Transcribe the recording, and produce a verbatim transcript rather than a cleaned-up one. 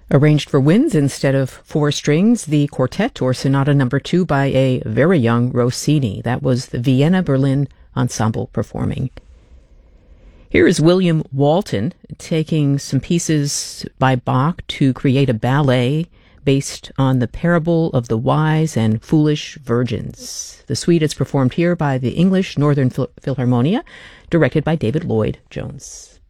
Arranged for winds instead of four strings, the quartet or sonata number two by a very young Rossini. That was the Vienna Berlin Ensemble performing. Here is William Walton taking some pieces by Bach to create a ballet based on the parable of the wise and foolish virgins. The suite is performed here by the English Northern Phil- Philharmonia, directed by David Lloyd Jones.